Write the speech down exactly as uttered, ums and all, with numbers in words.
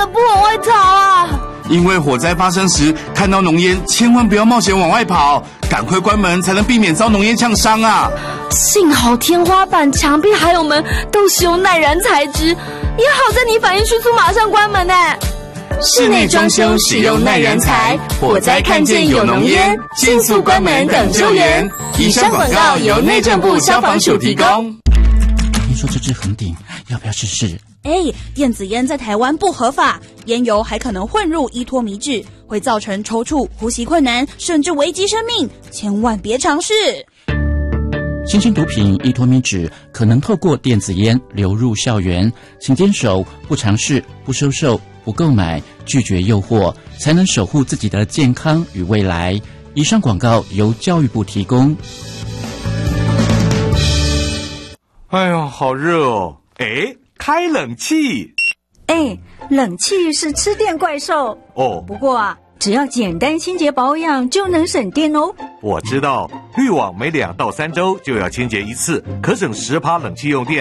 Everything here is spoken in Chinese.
了不往外逃啊？ 因为火灾发生时看到浓烟，千万不要冒险往外跑，赶快关门才能避免遭浓烟呛伤啊！ 幸好天花板、墙壁还有门都使用耐燃材质，也好在你反应迅速，马上关门呢。 室内装修使用耐燃材，火灾看见有浓烟，迅速关门等救援。以上广告由内政部消防署提供。 听说这支横顶，要不要试试？ 哎，电子烟在台湾不合法，烟油还可能混入依托米脂，会造成抽搐、呼吸困难，甚至危及生命，千万别尝试。 新型毒品依托米脂可能透过电子烟流入校园，请坚守不尝试、不收受、不购买，拒绝诱惑，才能守护自己的健康与未来。以上广告由教育部提供。 哎呦，好热哦！哎，开冷气。 哎，冷气是吃电怪兽哦。 不过啊，只要简单清洁保养就能省电哦。 我知道，滤网每两到三周就要清洁一次，可省十趴冷气用电。